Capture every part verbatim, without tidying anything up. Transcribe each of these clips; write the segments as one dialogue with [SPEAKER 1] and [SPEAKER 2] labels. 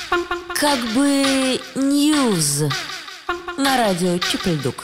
[SPEAKER 1] Как бы ньюз на радио Чипельдук.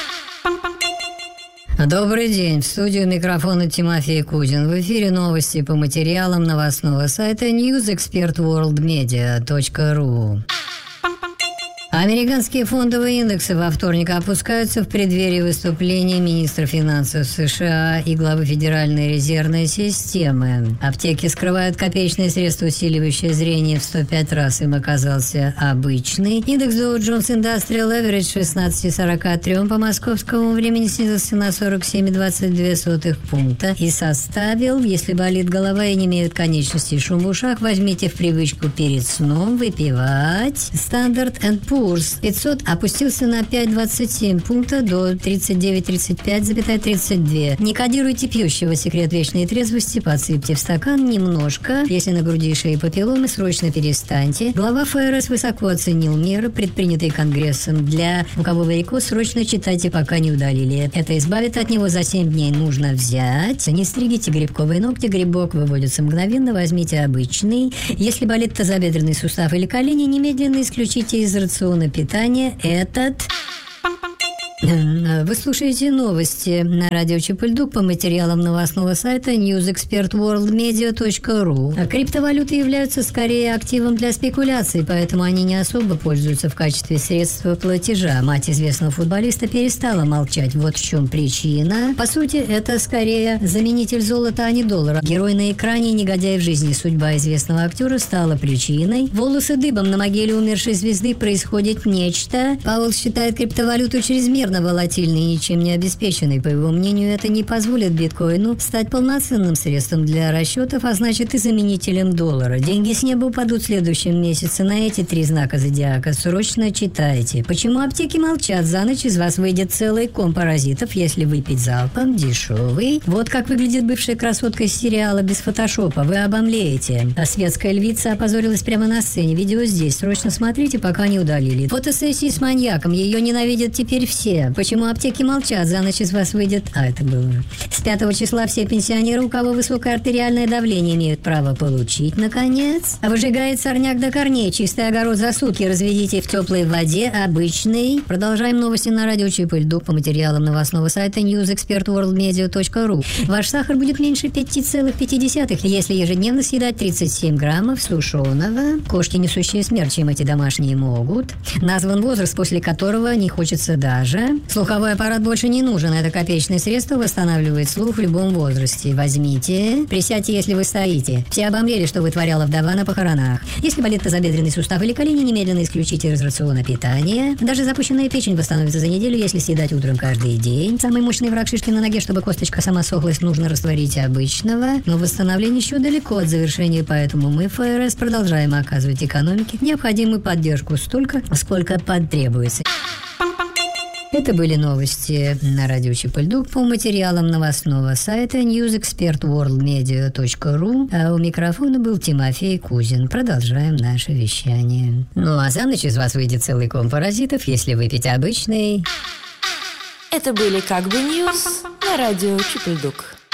[SPEAKER 2] Добрый день. В студию микрофона Тимофей Кузин. В эфире новости по материалам новостного сайта ньюс эксперт ворлд медиа точка ру. Американские фондовые индексы во вторник опускаются в преддверии выступления министра финансов США и главы Федеральной резервной системы. Аптеки скрывают копеечные средства, усиливающие зрение в сто пять раз. Им оказался обычный. Индекс Dow Jones Industrial Average с шестнадцати сорока трёх по московскому времени снизился на сорок семь целых двадцать две сотых пункта и составил, если болит голова и не имеют конечностей шум в ушах, возьмите в привычку перед сном выпивать. Standard энд Poor's пятьсот опустился на пять целых двадцать семь пункта до тридцать девять целых тридцать пять целых тридцать два. Не кодируйте пьющего. Секрет вечной трезвости. Подсыпьте в стакан немножко. Если на груди и шее папилломы, срочно перестаньте. Глава ФРС высоко оценил меры, предпринятые Конгрессом. Для у кого варикоз, срочно читайте, пока не удалили. Это избавит от него за семь дней. Нужно взять. Не стригите грибковые ногти. Грибок выводится мгновенно. Возьмите обычный. Если болит тазобедренный сустав или колени, немедленно исключите из рациона питания этот. Вы слушаете новости на радио Чипельдук по материалам новостного сайта ньюс эксперт ворлд медиа точка ру. Криптовалюты являются скорее активом для спекуляций, поэтому они не особо пользуются в качестве средства платежа. Мать известного футболиста перестала молчать. Вот в чем причина. По сути, это скорее заменитель золота, а не доллара. Герой на экране, негодяй в жизни. Судьба известного актера стала причиной. Волосы дыбом. На могиле умершей звезды происходит нечто. Пауэлл считает криптовалюту чрезмерно волатильный и ничем не обеспеченный. По его мнению, это не позволит биткоину стать полноценным средством для расчетов, а значит и заменителем доллара. Деньги с неба упадут в следующем месяце. На эти три знака зодиака срочно читайте. Почему аптеки молчат? За ночь из вас выйдет целый ком паразитов, если выпить залпом дешевый. Вот как выглядит бывшая красотка из сериала без фотошопа. Вы обомлеете. А светская львица опозорилась прямо на сцене. Видео здесь. Срочно смотрите, пока не удалили. Фотосессии с маньяком. Ее ненавидят теперь все. Почему аптеки молчат? За ночь из вас выйдет... А, это было. С пятого числа все пенсионеры, у кого высокое артериальное давление, имеют право получить, наконец. А выжигает сорняк до корней. Чистый огород за сутки разведите в теплой воде, обычный. Продолжаем новости на радио Чипельдук по материалам новостного сайта ньюс эксперт ворлд медиа точка ру. Ваш сахар будет меньше пяти целых пяти десятых, если ежедневно съедать тридцать семь граммов сушеного. Кошки, несущие смерть, чем эти домашние могут. Назван возраст, после которого не хочется даже. Слуховой аппарат больше не нужен. Это копеечное средство восстанавливает слух в любом возрасте. Возьмите. Присядьте, если вы стоите. Все обомлели, что вытворяла вдова на похоронах. Если болит тазобедренный сустав или колени, немедленно исключите из рациона питания. Даже запущенная печень восстановится за неделю, если съедать утром каждый день. Самый мощный враг шишки на ноге, чтобы косточка сама сохлась, нужно растворить обычного. Но восстановление еще далеко от завершения, поэтому мы, ФРС, продолжаем оказывать экономике необходимую поддержку столько, сколько потребуется. Это были новости на радио Чипельдук по материалам новостного сайта ньюс эксперт ворлд медиа точка ру. А у микрофона был Тимофей Кузин. Продолжаем наше вещание. Ну а за ночь из вас выйдет целый ком паразитов, если выпить обычный.
[SPEAKER 1] Это были как бы ньюз на радио Чипельдук.